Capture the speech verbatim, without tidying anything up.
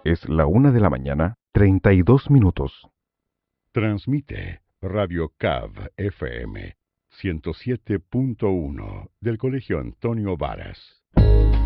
Es la una de la mañana, treinta y dos minutos. Transmite Radio Cav F M ciento siete punto uno del Colegio Antonio Varas.